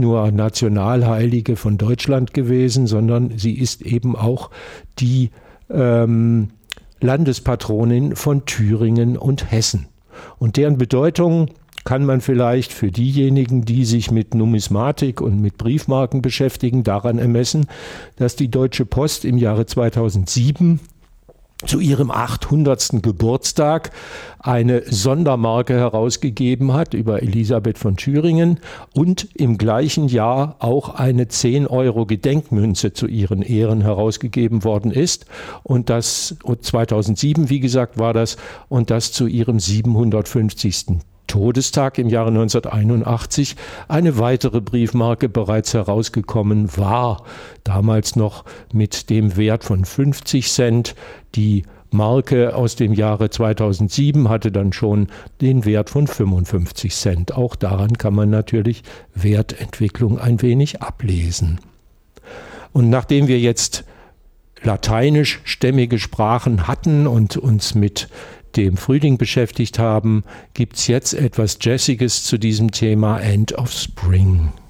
nur Nationalheilige von Deutschland gewesen, sondern sie ist eben auch die Landespatronin von Thüringen und Hessen. Und deren Bedeutung kann man vielleicht für diejenigen, die sich mit Numismatik und mit Briefmarken beschäftigen, daran ermessen, dass die Deutsche Post im Jahre 2007 zu ihrem 800. Geburtstag eine Sondermarke herausgegeben hat über Elisabeth von Thüringen und im gleichen Jahr auch eine 10-Euro-Gedenkmünze zu ihren Ehren herausgegeben worden ist. Und das 2007, wie gesagt, war das, und das zu ihrem 750. Todestag im Jahre 1981 eine weitere Briefmarke bereits herausgekommen war, damals noch mit dem Wert von 50 Cent. Die Marke aus dem Jahre 2007 hatte dann schon den Wert von 55 Cent. Auch daran kann man natürlich Wertentwicklung ein wenig ablesen. Und nachdem wir jetzt lateinischstämmige Sprachen hatten und uns mit dem Frühling beschäftigt haben, gibt es jetzt etwas Jazziges zu diesem Thema End of Spring.